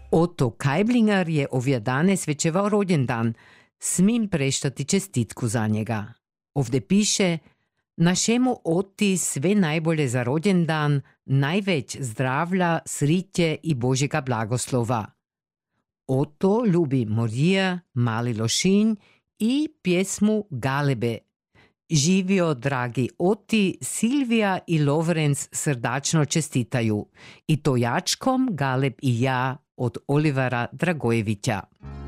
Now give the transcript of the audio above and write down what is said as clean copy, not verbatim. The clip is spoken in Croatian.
Oto Kajblinger je ovdje dane svečevao rođendan. Smim preštati čestitku za njega. Ovdje piše: našemu oti sve najbolje za rođendan, najveć zdravlja, sritje i Božjega blagoslova. Oto ljubi Morija, Mali Lošinj i pjesmu Galebe. Živio, dragi oti, Silvija i Lovrenc srdačno čestitaju. I to jačkom Galeb i ja od Olivera Dragojevića.